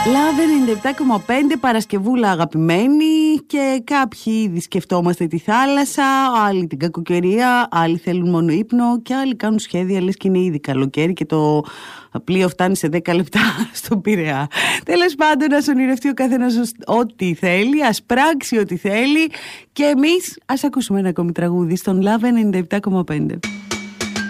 Λαβ 97,5 Παρασκευούλα αγαπημένη, και κάποιοι ήδη σκεφτόμαστε τη θάλασσα, άλλοι την κακοκαιρία, άλλοι θέλουν μόνο ύπνο και άλλοι κάνουν σχέδια λες και είναι ήδη καλοκαίρι και το πλοίο φτάνει σε 10 λεπτά στον Πειραιά. Τέλος πάντων, ας ονειρευτεί ο καθένας ό,τι θέλει, ας πράξει ό,τι θέλει, και εμείς ας ακούσουμε ένα ακόμη τραγούδι στον Λαβ 97,5.